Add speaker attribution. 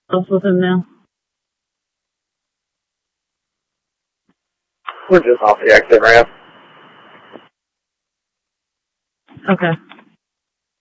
Speaker 1: else with him now?
Speaker 2: We're just off the exit ramp.
Speaker 1: Okay.